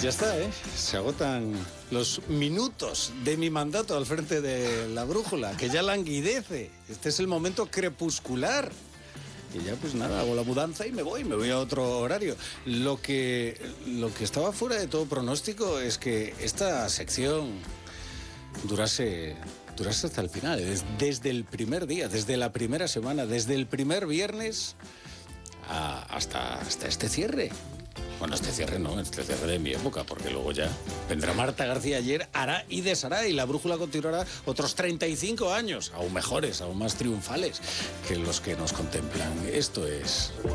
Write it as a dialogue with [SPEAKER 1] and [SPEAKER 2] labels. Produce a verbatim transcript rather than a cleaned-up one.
[SPEAKER 1] Ya está, ¿eh? Se agotan los minutos de mi mandato al frente de la brújula, que ya languidece. Este es el momento crepuscular. Y ya pues nada, hago la mudanza y me voy, me voy a otro horario. Lo que, lo que estaba fuera de todo pronóstico es que esta sección durase, durase hasta el final, desde el primer día, desde la primera semana, desde el primer viernes a, hasta, hasta este cierre. Bueno, este cierre no, este cierre de mi época, porque luego ya vendrá Marta García Ayer, hará y deshará, y la brújula continuará otros treinta y cinco años, aún mejores, aún más triunfales que los que nos contemplan. Esto es